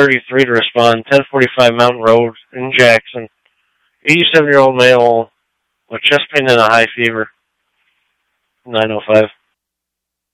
33 to respond. 1045 Mountain Road in Jackson. 87-year-old male with chest pain and a high fever. 905.